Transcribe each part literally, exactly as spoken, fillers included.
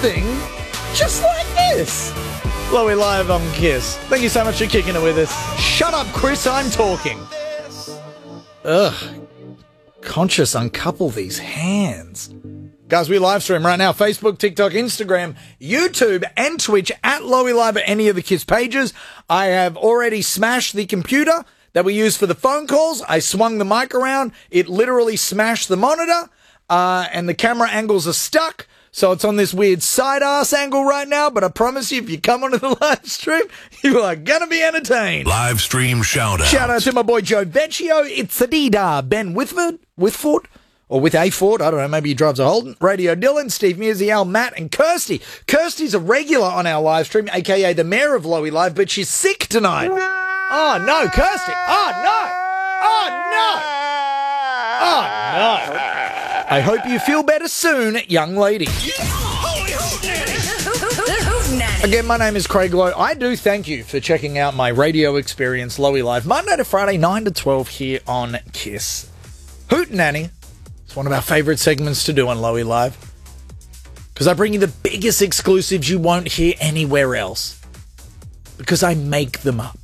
something just like this. Lowy Live on Kiss. Thank you so much for kicking it with us. Shut up, Chris, I'm talking. Ugh. Conscious uncouple these hands. Guys, we live stream right now. Facebook, TikTok, Instagram, YouTube, and Twitch at Lowy Live at any of the Kiss pages. I have already smashed the computer that we use for the phone calls. I swung the mic around. It literally smashed the monitor, uh, and the camera angles are stuck. So it's on this weird side-ass angle right now, but I promise you, if you come onto the live stream, you are going to be entertained. Live stream shout-out. Shout-out to my boy Joe Vecchio. It's Adida, Ben Whitford, Whitford, or with a Ford, I don't know, maybe he drives a Holden. Radio Dylan, Steve Musial, Matt, and Kirsty. Kirsty's a regular on our live stream, a k a the mayor of Lowy Live, but she's sick tonight. Oh, no, Kirsty. Oh, no. Oh, no. Oh, no. I hope you feel better soon, young lady. Again, my name is Craig Lowe. I do thank you for checking out my radio experience, Lowy Live, Monday to Friday, nine to twelve here on Kiss. Hootenanny. It's one of our favourite segments to do on Lowy Live because I bring you the biggest exclusives you won't hear anywhere else because I make them up.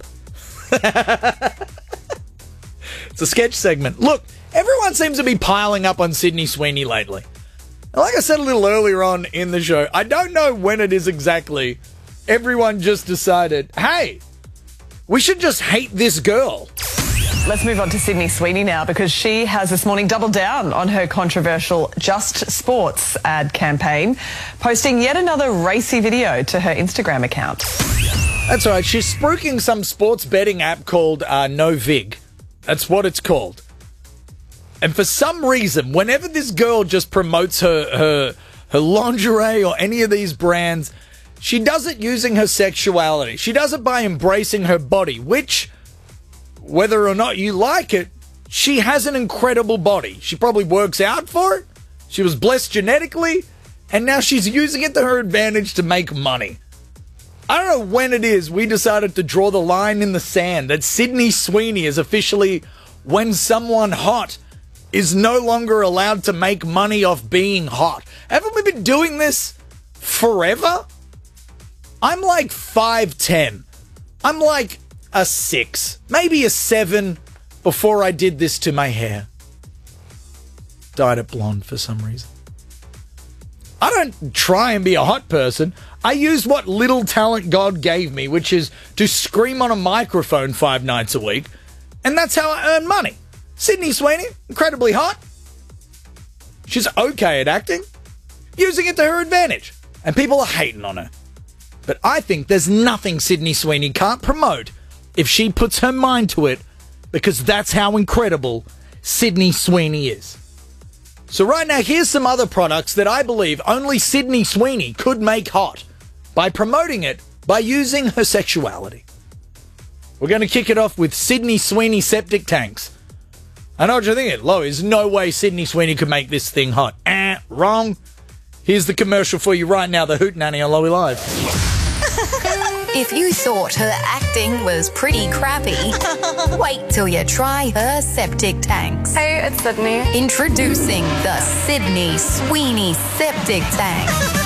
It's a sketch segment. Look, everyone seems to be piling up on Sydney Sweeney lately. And like I said a little earlier on in the show, I don't know when it is exactly. Everyone just decided, hey, we should just hate this girl. Let's move on to Sydney Sweeney now because she has this morning doubled down on her controversial Just Sports ad campaign, posting yet another racy video to her Instagram account. That's right. She's spruiking some sports betting app called uh, NoVig. That's what it's called. And for some reason, whenever this girl just promotes her, her, her lingerie or any of these brands, she does it using her sexuality. She does it by embracing her body, which, whether or not you like it, she has an incredible body. She probably works out for it. She was blessed genetically, and now she's using it to her advantage to make money. I don't know when it is we decided to draw the line in the sand that Sydney Sweeney is officially when someone hot is no longer allowed to make money off being hot. Haven't we been doing this forever? I'm like five ten. I'm like a six, maybe a seven before I did this to my hair. Dyed it blonde for some reason. I don't try and be a hot person. I use what little talent God gave me, which is to scream on a microphone five nights a week, and that's how I earn money. Sydney Sweeney, incredibly hot. She's okay at acting, using it to her advantage, and people are hating on her. But I think there's nothing Sydney Sweeney can't promote if she puts her mind to it, because that's how incredible Sydney Sweeney is. So right now, here's some other products that I believe only Sydney Sweeney could make hot by promoting it by using her sexuality. We're going to kick it off with Sydney Sweeney septic tanks. I know what you're thinking. Lo, there's no way Sydney Sweeney could make this thing hot. Eh, wrong. Here's the commercial for you right now, the Hootenanny on Lowy Live. If you thought her acting was pretty crappy, wait till you try her septic tanks. Hey, it's Sydney. Introducing the Sydney Sweeney Septic Tank.